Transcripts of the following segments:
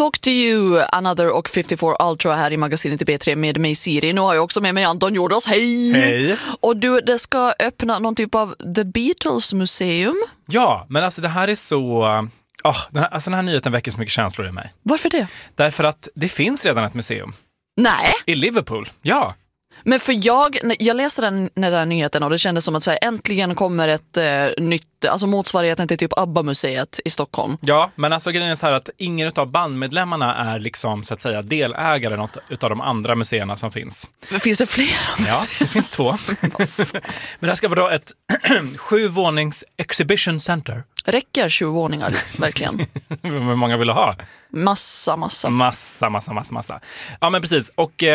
Talk to you, Another och 54 Ultra här i magasinet i B3 med mig Siri. Nu har jag också med mig Anton Jordos. Hej! Hej! Och du, det ska öppna någon typ av The Beatles museum. Ja, men alltså det här är så... den här nyheten väcker så mycket känslor i mig. Varför det? Därför att det finns redan ett museum. Nej. I Liverpool, ja. Men för jag läste den där nyheten och det kändes som att så här, äntligen kommer ett nytt, alltså motsvarigheten till typ ABBA-museet i Stockholm. Ja, men alltså grejen är så här att ingen av bandmedlemmarna är liksom så att säga delägare något utav de andra museerna som finns. Finns det fler? Ja, det finns 2. Men det här ska vara då ett 7-vånings exhibition center. Räcker 20 våningar, verkligen. Hur många vill du ha? Massa. Massa. Ja, men precis. Och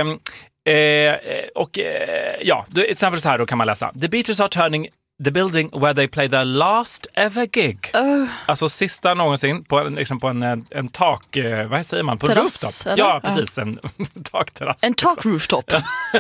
till exempel så här då kan man läsa. The Beatles are turning the building where they play their last ever gig. Alltså sista någonsin på en tak, vad säger man? På terrass, rooftop. Eller? Ja, precis. En takterrass. En tak-rooftop.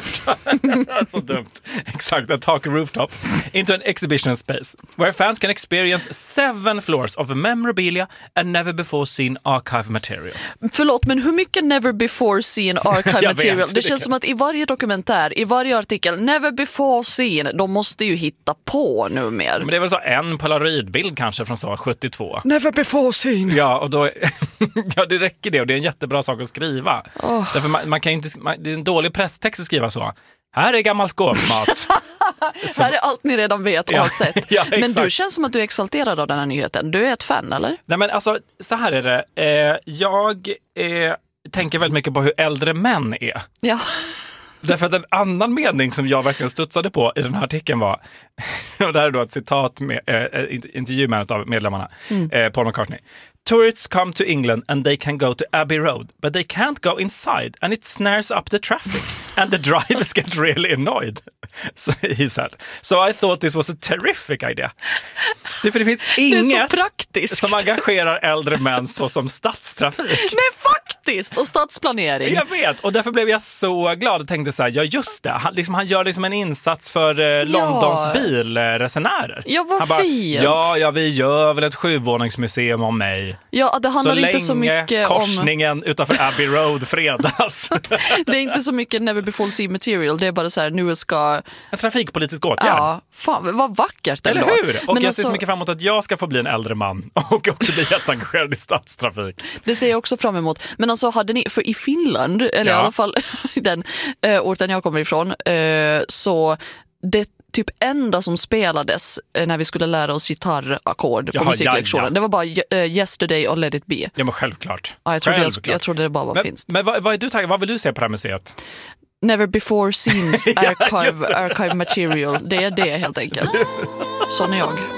Så dumt. Exakt, en tak-rooftop. Into an exhibition space where fans can experience 7 floors of memorabilia and never before seen archive material. Förlåt, men hur mycket never before seen archive material? Det känns som att i varje dokumentär, i varje artikel, never before seen, de måste ju hitta på nu mer. Men det är väl så en polaroidbild kanske från så 72. Never before seen. Ja, och då ja, det räcker det och det är en jättebra sak att skriva. Därför man kan inte det är en dålig presstext att skriva så. Här är gammal skåpmat. Här är allt ni redan vet och har sett. Ja, men du känns som att du är exalterad av den här nyheten. Du är ett fan, eller? Nej, men alltså, så här är det. Jag tänker väldigt mycket på hur äldre män är. Ja. Därför att en annan mening som jag verkligen studsade på i den här artikeln var, och det här är då ett citat med intervju med av medlemmarna, Paul McCartney. Tourists come to England and they can go to Abbey Road, but they can't go inside and it snares up the traffic and the drivers get really annoyed. So he said. So I thought this was a terrific idea. För det finns inget som engagerar äldre män så som stadstrafik. Nej, faktiskt! Och stadsplanering. Jag vet, och därför blev jag så glad och tänkte så här, ja just det, han gör liksom en insats för Londons bilresenärer. Ja, vad fint. Ja, vi gör väl ett 7-våningsmuseum om mig. Ja, det handlar inte så mycket om korsningen utanför Abbey Road fredags. Det är inte så mycket never before seen material, det är bara så här, nu ska... En trafikpolitisk åtgärd. Ja, fan, vad vackert det. Eller hur? Och men jag ser så mycket fram emot att jag ska få bli en äldre man och också bli jätteengagerad i stadstrafik. Det ser jag också fram emot. Men alltså hade ni, för i Finland, eller i alla fall den orten jag kommer ifrån, så det typ enda som spelades när vi skulle lära oss gitarrackord på musiklektionen. Det var bara Yesterday och Let It Be. Ja, men självklart. Ja, jag trodde det bara var finst. Men vad är du taggad? Vad vill du se på det här museet? Never before seen archive material. Det är det helt enkelt. Sån är jag.